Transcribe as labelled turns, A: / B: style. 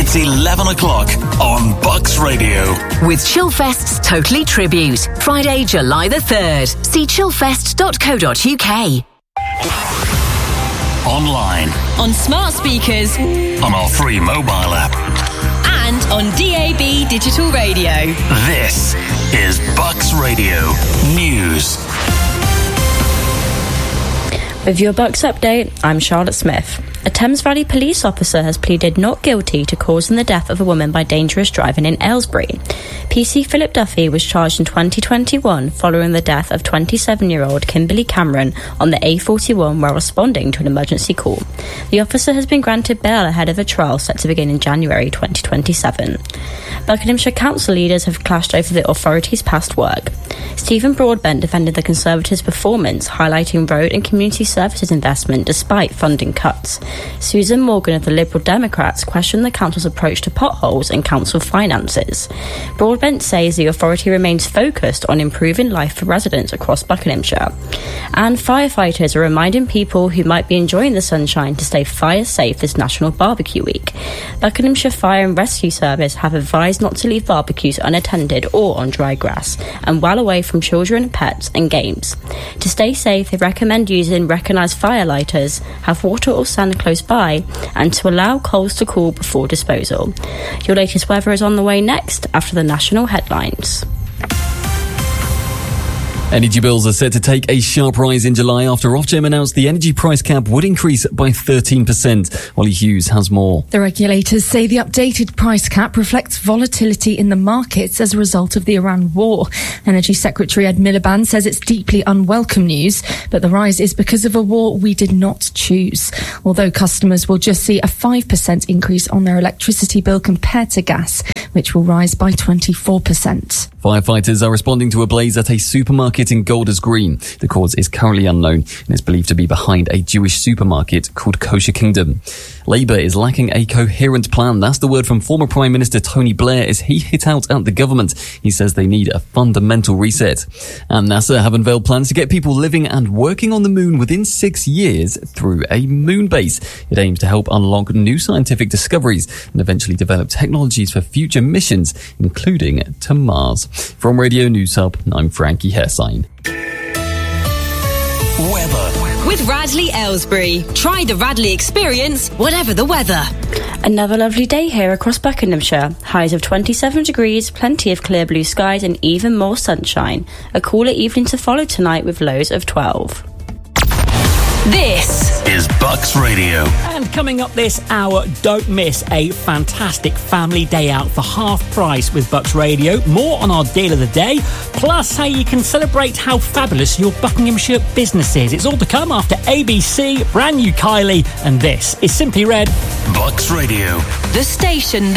A: It's 11 o'clock on Bucks Radio.
B: With Chillfest's Totally Tribute, Friday, July the 3rd. See chillfest.co.uk.
A: Online.
C: On smart speakers.
A: On our free mobile app.
C: And on DAB Digital Radio.
A: This is Bucks Radio News.
D: With your Bucks update, I'm Charlotte Smith. A Thames Valley police officer has pleaded not guilty to causing the death of a woman by dangerous driving in Aylesbury. PC Philip Duffy was charged in 2021 following the death of 27-year-old Kimberly Cameron on the A41 while responding to an emergency call. The officer has been granted bail ahead of a trial set to begin in January 2027. Buckinghamshire council leaders have clashed over the authority's past work. Stephen Broadbent defended the Conservatives' performance, highlighting road and community services investment despite funding cuts. Susan Morgan of the Liberal Democrats questioned the council's approach to potholes and council finances. Broadbent says the authority remains focused on improving life for residents across Buckinghamshire. And firefighters are reminding people who might be enjoying the sunshine to stay fire safe this National Barbecue Week. Buckinghamshire Fire and Rescue Service have advised not to leave barbecues unattended or on dry grass, and well away from children, pets and games. To stay safe, they recommend using recognised fire lighters, have water or sand close by, and to allow coals to cool before disposal. Your latest weather is on the way next after the national headlines.
E: Energy bills are set to take a sharp rise in July after Ofgem announced the energy price cap would increase by 13%. Ollie Hughes has more.
F: The regulators say the updated price cap reflects volatility in the markets as a result of the Iran war. Energy Secretary Ed Miliband says it's deeply unwelcome news, but the rise is because of a war we did not choose. Although customers will just see a 5% increase on their electricity bill compared to gas, which will rise by 24%.
E: Firefighters are responding to a blaze at a supermarket in Golders Green. The cause is currently unknown and is believed to be behind a Jewish supermarket called Kosher Kingdom. Labour is lacking a coherent plan. That's the word from former Prime Minister Tony Blair as he hit out at the government. He says they need a fundamental reset. And NASA have unveiled plans to get people living and working on the moon within 6 years through a moon base. It aims to help unlock new scientific discoveries and eventually develop technologies for future missions, including to Mars. From Radio News Hub, I'm Frankie Hairsine.
A: Weather.
C: With Radley Aylesbury. Try the Radley experience, whatever the weather.
D: Another lovely day here across Buckinghamshire. Highs of 27 degrees, plenty of clear blue skies and even more sunshine. A cooler evening to follow tonight with lows of 12.
C: This
A: is Bucks Radio.
G: And coming up this hour, don't miss a fantastic family day out for half price with Bucks Radio. More on our deal of the day, plus how you can celebrate how fabulous your Buckinghamshire business is. It's all to come after ABC, brand new Kylie, and this is Simply Red.
A: Bucks Radio.
C: The station